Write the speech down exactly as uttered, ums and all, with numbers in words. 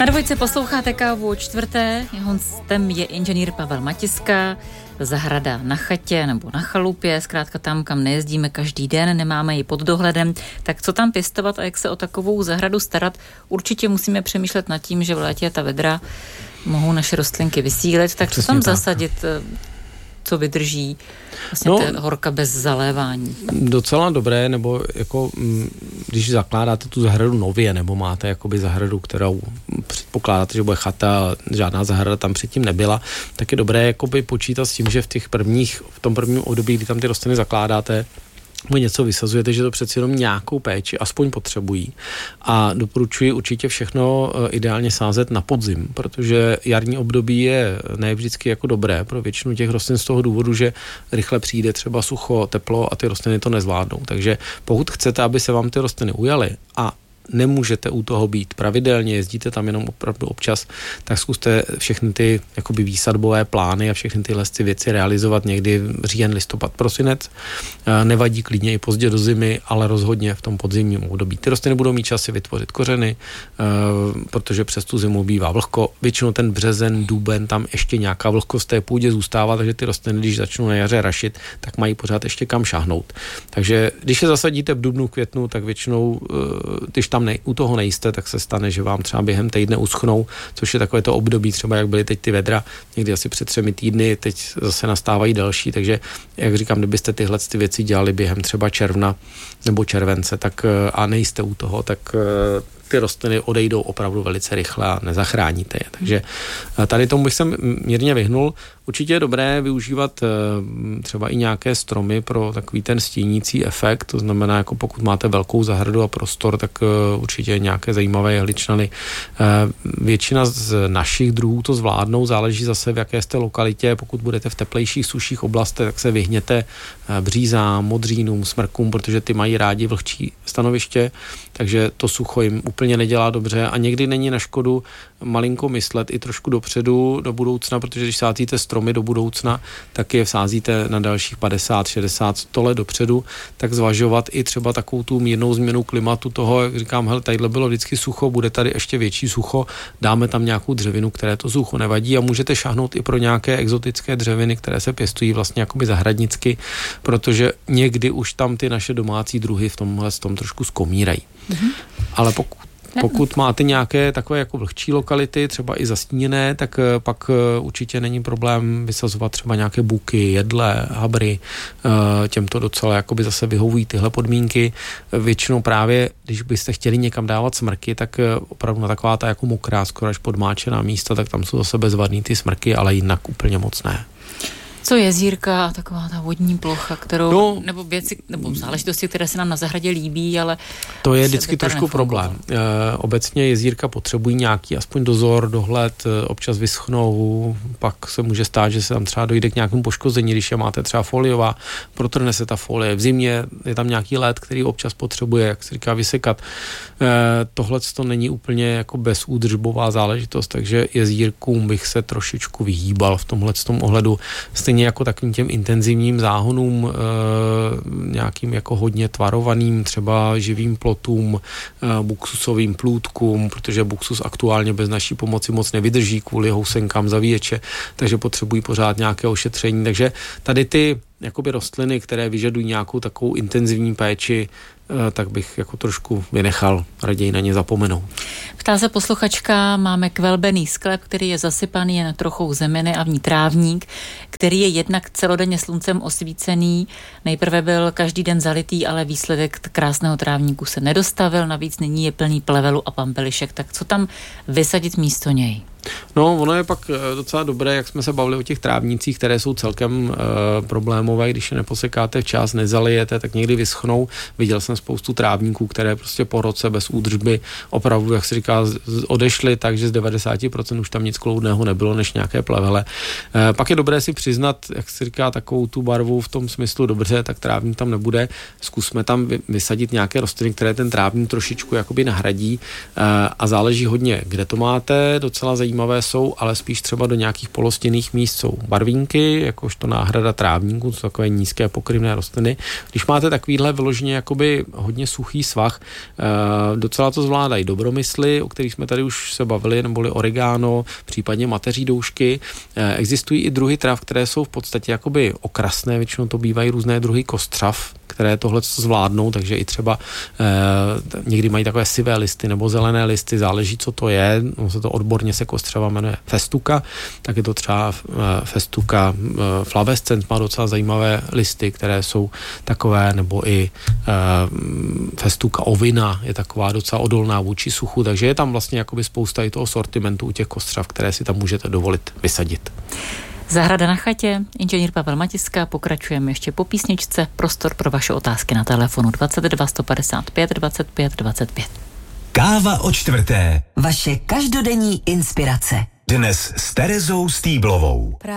Na dvojce posloucháte Kávu o čtvrté. Hostem je inženýr Pavel Matiska. Zahrada na chatě nebo na chalupě, zkrátka tam, kam nejezdíme každý den, nemáme ji pod dohledem. Tak co tam pěstovat a jak se o takovou zahradu starat? Určitě musíme přemýšlet nad tím, že v létě ta vedra mohou naše rostlinky vysílit. Tak Přesně co tam tak. zasadit, co vydrží vlastně No, ta horka bez zalévání? Docela dobré, nebo jako když zakládáte tu zahradu nově, nebo máte jakoby zahradu, kterou předpokládáte, že bude chata, žádná zahrada tam předtím nebyla, tak je dobré jakoby počítat s tím, že v těch prvních, v tom prvním období, kdy tam ty rostliny zakládáte, mu něco vysazujete, že to přeci jenom nějakou péči aspoň potřebují. A doporučuji určitě všechno ideálně sázet na podzim, protože jarní období je ne vždycky jako dobré pro většinu těch rostlin z toho důvodu, že rychle přijde třeba sucho, teplo a ty rostliny to nezvládnou. Takže pokud chcete, aby se vám ty rostliny ujaly a nemůžete u toho být pravidelně, jezdíte tam jenom opravdu občas, tak zkuste všechny ty jakoby výsadbové plány a všechny tyhle ty věci realizovat někdy říjen, listopad, prosinec. Nevadí klidně i pozdě do zimy, ale rozhodně v tom podzimním období. Ty rostliny budou mít čas si vytvořit kořeny, protože přes tu zimu bývá vlhko. Většinou ten březen, duben, tam ještě nějaká vlhkost té půdě zůstává, takže ty rostliny, když začnou na jaře rašit, tak mají pořád ještě kam šáhnout. Takže když je zasadíte v dubnu, květnu, tak většinou když tam nej, u toho nejste, tak se stane, že vám třeba během týdne uschnou, což je takové to období, třeba jak byly teď ty vedra, někdy asi před třemi týdny, teď zase nastávají další, takže jak říkám, kdybyste tyhle ty věci dělali během třeba června nebo července, tak a nejste u toho, tak ty rostliny odejdou opravdu velice rychle a nezachráníte je. Takže tady tomu bych se mírně vyhnul. Určitě je dobré využívat třeba i nějaké stromy pro takový ten stínící efekt, to znamená, jako pokud máte velkou zahradu a prostor, tak určitě nějaké zajímavé jehličnany. Většina z našich druhů to zvládnou, záleží zase v jaké jste lokalitě. Pokud budete v teplejších, suších oblastech, tak se vyhněte břízám, modřínům, smrkům, protože ty mají rádi vlhčí stanoviště, takže to sucho jim úplně nedělá dobře a někdy není na škodu malinko myslet i trošku dopředu, do budoucna, protože když sázíte stromy do budoucna, tak je vsázíte na dalších padesát, šedesát, sto let dopředu, tak zvažovat i třeba takovou tu mírnou změnu klimatu toho, jak říkám, hele, tadyhle bylo vždycky sucho, bude tady ještě větší sucho, dáme tam nějakou dřevinu, které to sucho nevadí a můžete šáhnout i pro nějaké exotické dřeviny, které se pěstují vlastně jakoby zahradnicky, protože někdy už tam ty naše domácí druhy v tomhle tom trošku skomírají. Mm-hmm. Ale pokud Pokud máte nějaké takové jako vlhčí lokality, třeba i zastíněné, tak pak určitě není problém vysazovat třeba nějaké buky, jedle, habry, těmto docela jakoby zase vyhovují tyhle podmínky. Většinou právě, když byste chtěli někam dávat smrky, tak opravdu na taková ta jako mokrá, skoro až podmáčená místa, tak tam jsou zase bezvadný ty smrky, ale jinak úplně moc ne. Co jezírka, taková ta vodní plocha, kterou, no, nebo věci, nebo záležitosti, které se nám na zahradě líbí, ale to je vždycky trošku problém. E, obecně jezírka potřebují nějaký aspoň dozor, dohled, občas vyschnou, pak se může stát, že se tam třeba dojde k nějakému poškození, když je máte třeba foliová, protrhne se ta folie. V zimě je tam nějaký led, který občas potřebuje, jak se říká, vysekat. E, tohle to není úplně jako bezúdržbová záležitost, takže jezírkům bych se trošičku vyhýbal v tomhle tom ohledu. Stejně jako takovým těm intenzivním záhonům, e, nějakým jako hodně tvarovaným, třeba živým plotům, e, buksusovým plůtkům, protože buksus aktuálně bez naší pomoci moc nevydrží kvůli housenkám zavíječe, takže potřebují pořád nějaké ošetření. Takže tady ty jakoby rostliny, které vyžadují nějakou takovou intenzivní péči, tak bych jako trošku vynechal, raději na ně zapomenout. Ptá se posluchačka, máme kvelbený sklep, který je zasypaný jen trochou zeminy a v ní trávník, který je jednak celodenně sluncem osvícený. Nejprve byl každý den zalitý, ale výsledek krásného trávníku se nedostavil, navíc nyní je plný plevelu a pampelišek. Tak co tam vysadit místo něj? No, ono je pak docela dobré, jak jsme se bavili o těch trávnících, které jsou celkem e, problémové, když je neposekáte včas, nezalijete, tak někdy vyschnou. Viděl jsem spoustu trávníků, které prostě po roce bez údržby opravdu, jak se říká, odešly, takže z devadesát procent už tam nic kloudného nebylo, než nějaké plevele. E, pak je dobré si přiznat, jak se říká, takovou tu barvu v tom smyslu, dobře, tak trávník tam nebude. Zkusme tam vysadit nějaké rostliny, které ten trávník trošičku jakoby nahradí e, a záleží hodně, kde to máte, docela zajímavé zajímavé jsou, ale spíš třeba do nějakých polostěnných míst jsou barvínky, jakožto náhrada trávníků, to jsou takové nízké pokryvné rostliny. Když máte takovýhle vyloženě jakoby hodně suchý svah, e, docela to zvládají dobromysly, o kterých jsme tady už se bavili, neboli oregano, případně mateří doušky. E, existují i druhy trav, které jsou v podstatě jakoby okrasné, většinou to bývají různé druhy kostřav, které tohle zvládnou, takže i třeba e, někdy mají takové sivé listy nebo zelené listy, záleží, co to je. No, se to odborně se kostřava jmenuje festuka, tak je to třeba e, festuka e, flavescens, má docela zajímavé listy, které jsou takové, nebo i e, festuka ovina je taková docela odolná vůči suchu, takže je tam vlastně jakoby spousta i toho sortimentu u těch kostřav, které si tam můžete dovolit vysadit. Zahrada na chatě, inženýr Pavel Matiska, pokračujeme ještě po písničce, prostor pro vaše otázky na telefonu dvacet dva sto padesát pět dvacet pět dvacet pět. Káva o čtvrté. Vaše každodenní inspirace. Dnes s Terezou Stýblovou.